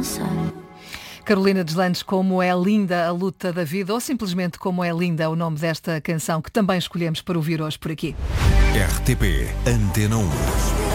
Carolina Deslandes, como é linda a luta da vida, ou simplesmente como é linda o nome desta canção que também escolhemos para ouvir hoje por aqui. RTP Antena 1.